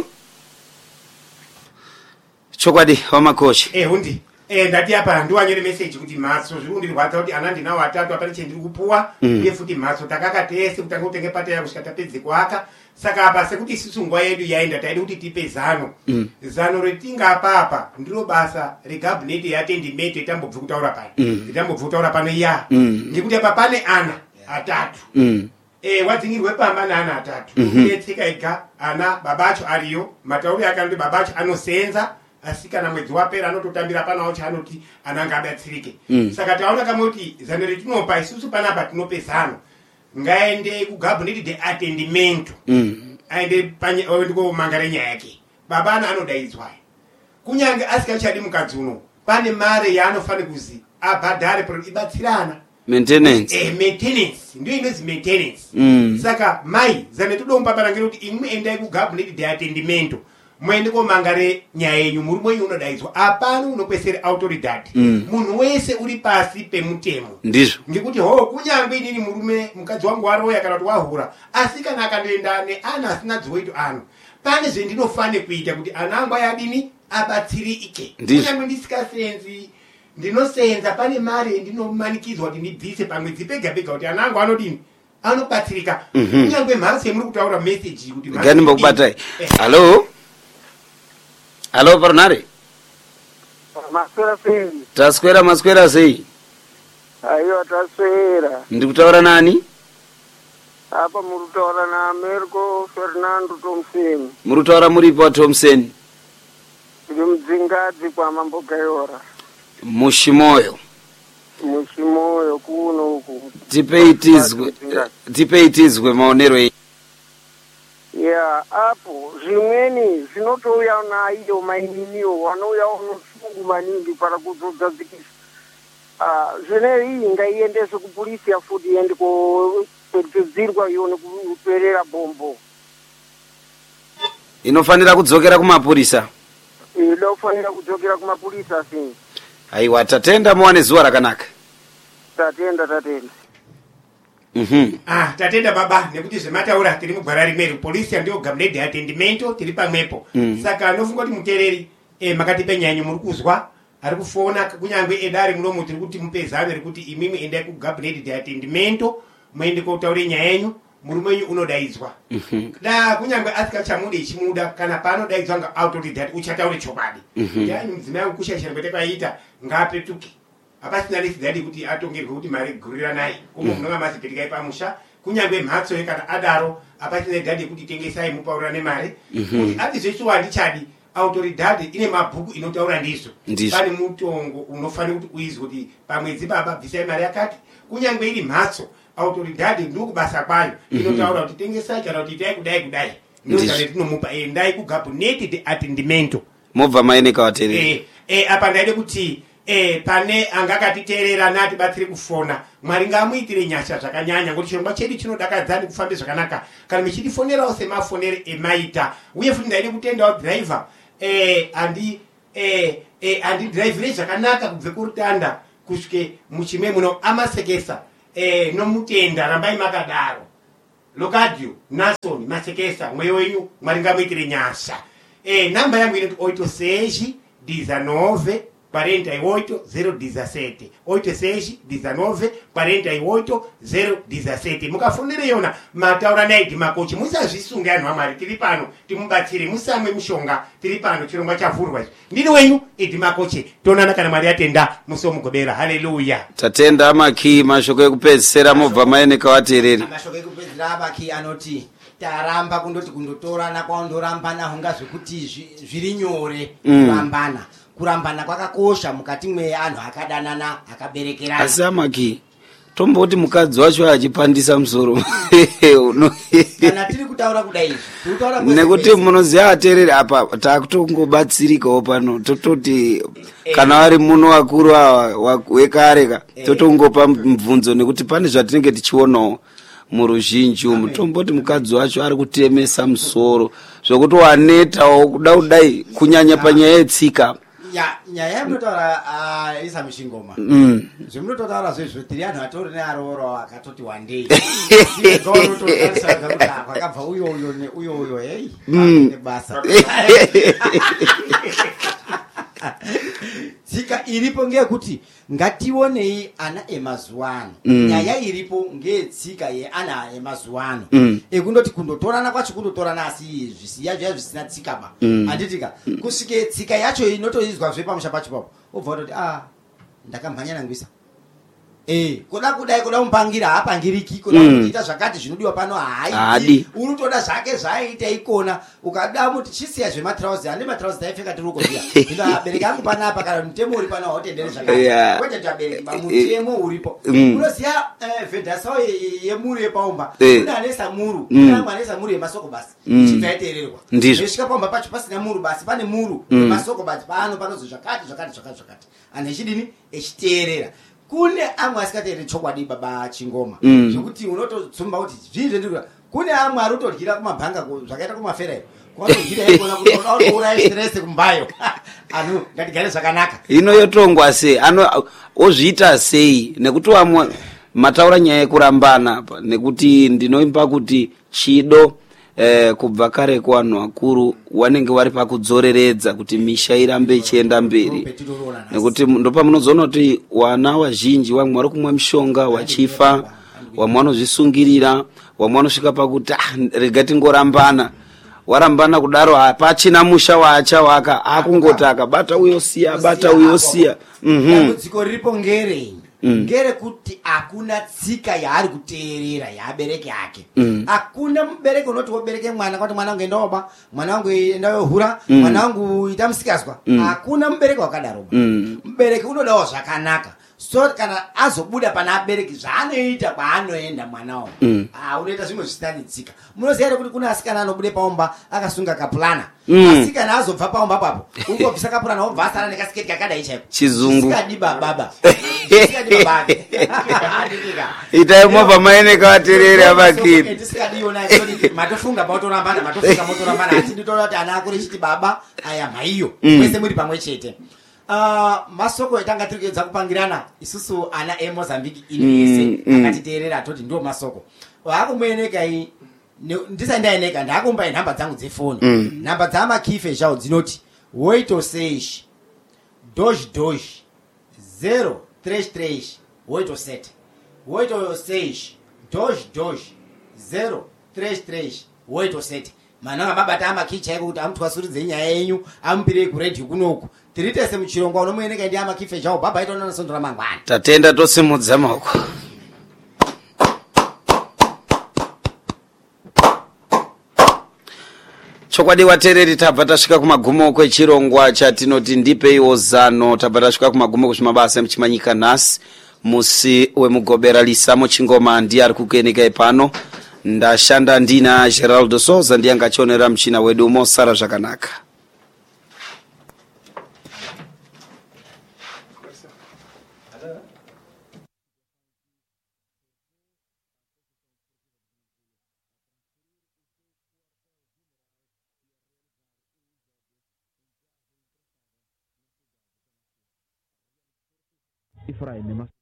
chokwadi wamakoshi. eh hundi eh ndati apa ndiwanyore message kuti mhatso zviri kundirwadza kuti ana ndinawo atatu apane chendiri kupuwa Mm. uye futi mhatso takaka tese kutanga kutenge pataya kusvika tapedze kuaka saka apa sekuti isusu nguva yedu yaenda taide kuti tipe zano Mm. zano retingapa apa ndiro basa regabineti yatendimento itambobve kutaura pano Mm. itambobve kutaura pano ya Mm. ngekuti apa pane ana atatu Mm. Eh, wadzingirwe pamba neana atatu Mhm. kudetseka ega ana babacho ariyo matauri akanoti babacho anosenza asi kana mwedzi wapera anototambira panawo chaanoti ananga abatsirike Mm. saka taona kamwe kuti zano retinopa isusu panapa tinope zano ngaende kugabineti de atendimento Mm. aende ndikomanga renyaya yake babana anodaidzwa kunyange asikachadi mukadzi uno pane mare yaanofane kuzi abhadhare pro ibatsirana Maintenance. eh, maintenance ndio inonzi maintenance Mm. saka mai zane todomba parangire kuti imwe endai kugabineti de atendimento muende komangare nyaya yenyu muri mwenyu unodaidzwa apano unokwesere autoridad Mm. munhu wese uri pasi pemutemo Ndizvo. ngekuti ho kunyangwe inini murume mukadzi wangu waroya kana kuti wahura asi kana akandoenda neana asina dziwoito ano pane zvendinofane kuita kuti ana angu ayadini abatsirike Ndizvo. kunyangwe ndisikasenzi ndinosenza pane mari ndinomanikidzwa kuti ndibvise pamwedzi pega pega kuti ana angu anodini anobatsirika Mhm. kunyangwe mhatso yemuri kutaura meseji kuti mhatso Gani mbokubatai. Eh, Halo halo parunhare Maswera sei. taswera maswera sei? Aiwa taswera. Ndikutaura nani? Apa murutaura na Americo Fernando Thompson. Muri kutaura muripo wa Thompson Ndi mdzingadzi kwa Mambo Gayora. mushimoyo. Mushimoyo kuno uku. Tipei tizwe tipei tizwe maonero e. Ya, apo zvimweni zvinotouya naiyo maininiwo wanouya unosungu maningi para kuzodzadzikisa. Ah, zvine iyi ngaiendeswe kupolisi yafuti iende kopedzerwa iyo nekuperera bombo. Inofanira kudzokera kumapurisa. Inofanira kudzokera kumapurisa sini. Aiwa tatenda muwane zuwa rakanaka. Tatenda tatenda. Mhm. ah tatenda baba nekuti zvemataura tiri mugwara rimwe polisi ndiyo gabineti de atendimento tiri pamwepo Mm. saka nofunga kuti muteereri eh, makatipe nyanyu muri kuzwa ari kufona kunyange edari munomo tiri kuti mupezano rekuti imimi endai kugabineti de atendimento muende kotaure nyaya yenyu murume wenyu unodaidzwa Mhm. da kunyange asikachamude ichimuda kana paanodaidzwa ngaautoridad uchataure chokwadi Mhm. yani mudzimai wangu kushaishira kwetakaita ngaapetuke hapasina nesidhadi kuti atongerwe kuti mari gurira naye kumwe munonga masipetikai pamusha kunyange mhatso kana adaro hapasina dhadi yekuti tengesai mupaurira nemari kuti ati zveshe wandichadi autoridad ine mabhuku inotaura ndizvo Ndizvo. pane mutongo unofanira kuti uizwe kuti pamwedzi baba bvisai mari yakati kunyange iri mhatso autoridad ndokubasa kwayo inotaura kuti tengesai kana kuti itai kudai kudai Ndizvo. ndozvane tinomupa endai kugabineti de atendimento Mobva maine kawatereri. eh, eh, apa ndaide kuti eh pane angakatiteerera nati batsiri kufona Mwari ngamuitire nyasha zvakanyanya ngoti chirongwa chedu chinodakadzani kufambe zvakanaka kana michitifonerawo semafonere emaita uye futi ndaide kutendawo driver eh andi eh eh andi driver zvakanaka kubve kurutanda kusvike muchimwe muno amasekesa eh nomutenda rambai makadaro Lokadio Nason Masekesa mweyo wenyu Mwari ngamuitire nyasha eh namba yangu ine oito seis dezenove quarenta e oito zero dezessete oito seis dezenove quarenta e oito zero dezessete mukafonere yona mataura naiti makochi musazvisunga anhu aMwari tiri pano timubatsire musamwe mushonga tiri pano chirongwa chavhurwa ndini wenyu Edi Makochi tonana kana Mwari atenda musomugobera haleluya tatenda Amaki mashoko ekupedzisira mobva maeneka watereri mashoko ekupedzisira Amaki anoti taramba kundoti kundotorana kwaundorambana hunga zvekuti zviri nyore kurambana kurambana kwakakosha mukati mweanhu akadanana akaberekerana asi Amaki tomboti mukadzi wacho achipandisa musoro kana tiri kutaura kudai tiri kutaura nekuti munoziva atereri apa takutongobatsirikawo pano tototi kana vari muno wakuru wekareka totongopa mubvunzo nekuti pane zvatinenge tichionawo muruzhinji umu tomboti mukadzi wacho ari kutemesa musoro zvokuti wanetawo kuda kudai kunyanya panyaya yetsika ya nyaya yamunotaura Isa Mishingoma zvemunotaura zvezvo tiri anhu atori nearoro akatoti wandei kwakabva uyo uyo neuyo uyo hei nebasa tsika iripo ngeyekuti ngationei ana emazuwano nyaya iripo ngeyetsika yeana emazuwano ekundoti kundotorana kwacho kundotorana asi zvisiya zviya zvisina tsika ba handitika kusvike tsika yacho inotoizwazve pamusha pacho papo obva utoti ah ndakamhanya nangwisa eh kuda kudai kuda mupangira hapangiriki kuda kuita zvakati zvinodiwa pano haidi uri kutoda zvake zvaiita ikona ukada muti chisiya zvematrauzi hande matrauzi taipfeka tiri uko zviya ndino abereka angu panapa kana mutemo uri pano hautendere zvakati kwete tabereki pamutemo uripo unoziya vedhasawo yemuru yepaumba kuna anesa muru kuna anesa muru yemasoko basi chibva yateererwa zvisvika paumba pacho pasina muru basi pane muru yemasoko basi pano panozi zvakati zvakati zvakati zvakati anhu echidini echiteerera kune amwe asikateere chokwadi baba Chingoma zvekuti unototsumba kuti zvizvo ndiri kune amwe ari kutodyira kumabhanga zvakaita kumafera iyo kwatodyira ikona kuti unouraya stress kumbayo anhu ngatigare zvakanaka ino yotongwa sei ano ozviita sei nekuti vamwe mataura nyaya yekurambana apa nekuti ndinoimba kuti chido eh, kubva kare kuvanhu vakuru wanenge vari pakudzoreredza kuti misha irambe ichienda mberi nekuti ndopamunozoona kuti wana wazhinji vamwe vari kumwa mishonga wachifa vamwe vanozvisungirira vamwe vanosvika pakuti ah, rega tingorambana warambana kudaro hapachina musha waachawaka akungoti akabata uyosiya abata uyosiya dambudziko riripo ngerei ngere kuti akuna tsika yaari kuteerera yaabereki ake akuna mubereki unoti wobereke mwana kuti mwana wangu enda woba mwana wangu enda yohura mwana wangu ita musikazwa akuna mubereki wakadaroba mubereki unodawo zvakanaka so kana azobuda pana abereki zvaanoita kwaanoenda mwanawo ah unoita zvimwe zvisina tsika munoziya kuti kuna asikana anobude paumba akasunga kaplana asikana azobva paumba papo ungobvisa kaplana obva asara nekasiketi kakadai chaipo chizungu sikadiba baba sikadiba baba itai mobva maeneka watereri abakiri tisikadiona izoni matofunga pautorambana matofunga motorambana atinditoona kuti ana akuri chiti baba aya maiyo mwese muri pamwe chete Uh, masoko etanga tiri kuedza kupangirana isusu ana eMozambique ini yese akatiteerera atoti ndio masoko vakumweneka i ndisandaeneka ndakumba nhamba dzangu dzefoni nhamba dzamakife zvawo dzinoti oito seis dois dois zero três três oito sete oito seis dois dois zero três três oito sete mana mabata amakicha yako kuti amutwasuridze nyaya yenyu amupire kuredhi kunoku tiritese muchirongwa unomueneka ndi amakife zvawo baba ito nana sondora mangwana tatenda tosimudza maoko chokwadi watereri tabva tasvika kumagumo kwechirongwa chatinoti ndipeiwo zano tabva tasvika kumagumo kuzvimabasa emuchimanyika nhasi musi wemugobera Lisamo Chingoma ndiye ari kukuenekai pano ndashanda ndina Geraldo Souza ndiye angachionera muchina wedu mosara zvakanaka. Ephraim